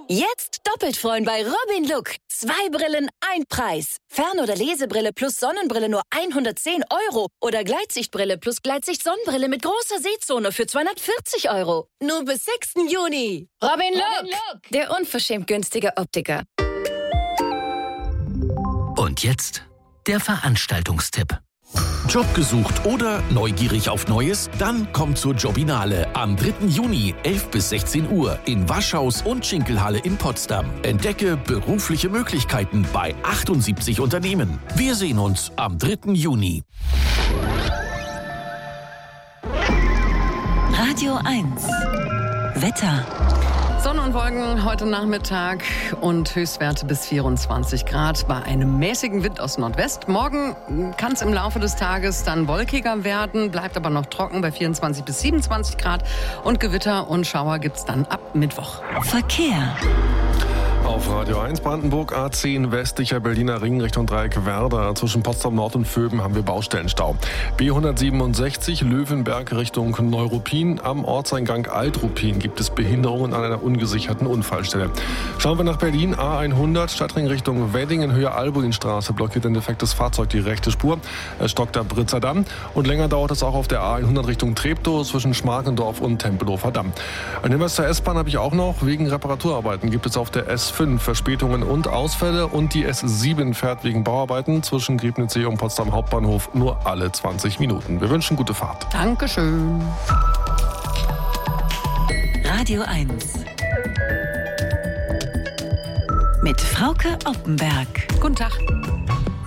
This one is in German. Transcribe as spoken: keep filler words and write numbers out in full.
Jetzt doppelt freuen bei Robin Look. Zwei Brillen, ein Preis. Fern- oder Lesebrille plus Sonnenbrille nur hundertzehn Euro. Oder Gleitsichtbrille plus Gleitsicht-Sonnenbrille mit großer Sehzone für zweihundertvierzig Euro. Nur bis sechsten Juni. Robin Look, Robin Look. Der unverschämt günstige Optiker. Und jetzt der Veranstaltungstipp. Job gesucht oder neugierig auf Neues? Dann kommt zur Jobinale am dritten Juni, elf bis sechzehn Uhr in Waschhaus und Schinkelhalle in Potsdam. Entdecke berufliche Möglichkeiten bei achtundsiebzig Unternehmen. Wir sehen uns am dritten Juni. Radio eins. Wetter. Sonne und Wolken heute Nachmittag und Höchstwerte bis vierundzwanzig Grad bei einem mäßigen Wind aus Nordwest. Morgen kann es im Laufe des Tages dann wolkiger werden, bleibt aber noch trocken bei vierundzwanzig bis siebenundzwanzig Grad und Gewitter und Schauer gibt es dann ab Mittwoch. Verkehr. Auf Radio eins Brandenburg A zehn westlicher Berliner Ring Richtung Dreieck Werder. Zwischen Potsdam Nord und Vöben haben wir Baustellenstau. B hundertsiebenundsechzig Löwenberg Richtung Neuruppin. Am Ortseingang Altruppin gibt es Behinderungen an einer ungesicherten Unfallstelle. Schauen wir nach Berlin. A hundert Stadtring Richtung Wedding. Höhe Albuinstraße blockiert ein defektes Fahrzeug die rechte Spur. Es stockt der Britzer Damm. Und länger dauert es auch auf der A hundert Richtung Treptow zwischen Schmarkendorf und Tempelhofer Damm. Ein Hinweis zur S-Bahn habe ich auch noch. Wegen Reparaturarbeiten gibt es auf der S fünf Verspätungen und Ausfälle und die S sieben fährt wegen Bauarbeiten zwischen Griebnitzsee und Potsdam Hauptbahnhof nur alle zwanzig Minuten. Wir wünschen gute Fahrt. Dankeschön. Radio eins. Mit Frauke Oppenberg. Guten Tag.